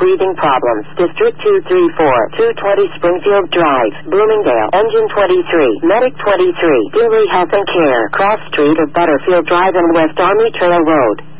breathing problems. District 234, 220 Springfield Drive, Bloomingdale. Engine 23, Medic 23, Dingley Health and Care, Cross Street of Butterfield Drive and West Army Trail Road.